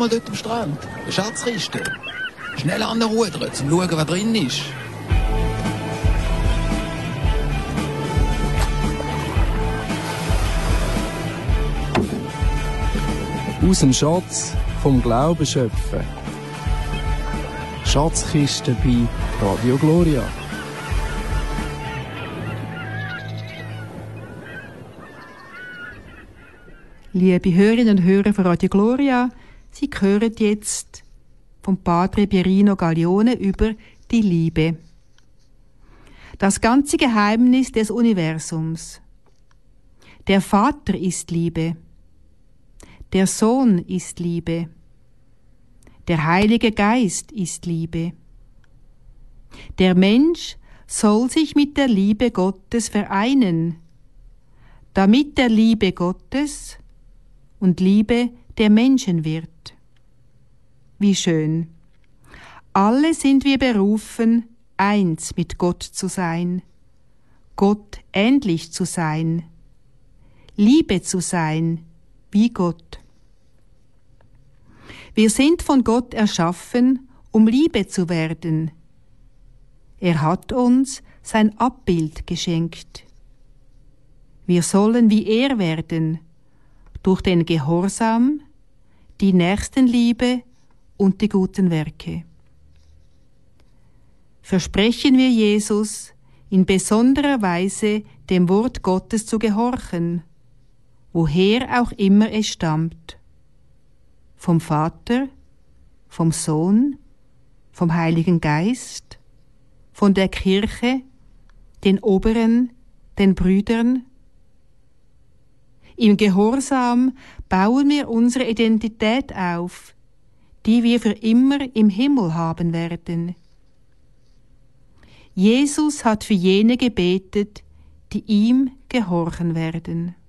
mal dort am Strand. Eine Schatzkiste. Schnell anrudern, zum schauen, was drin ist. Aus dem Schatz vom Glauben schöpfen. Schatzkiste bei Radio Gloria. Liebe Hörerinnen und Hörer von Radio Gloria, Sie hören jetzt vom Padre Pierino Gaglione über die Liebe. Das ganze Geheimnis des Universums. Der Vater ist Liebe. Der Sohn ist Liebe. Der Heilige Geist ist Liebe. Der Mensch soll sich mit der Liebe Gottes vereinen, damit der Liebe Gottes und Liebe der Menschen wird. Wie schön. Alle sind wir berufen, eins mit Gott zu sein, Gott ähnlich zu sein, Liebe zu sein, wie Gott. Wir sind von Gott erschaffen, um Liebe zu werden. Er hat uns sein Abbild geschenkt. Wir sollen wie er werden, durch den Gehorsam, die Nächstenliebe und die guten Werke. Versprechen wir Jesus, in besonderer Weise dem Wort Gottes zu gehorchen, woher auch immer es stammt. Vom Vater, vom Sohn, vom Heiligen Geist, von der Kirche, den Oberen, den Brüdern. Im Gehorsam bauen wir unsere Identität auf, die wir für immer im Himmel haben werden. Jesus hat für jene gebetet, die ihm gehorchen werden.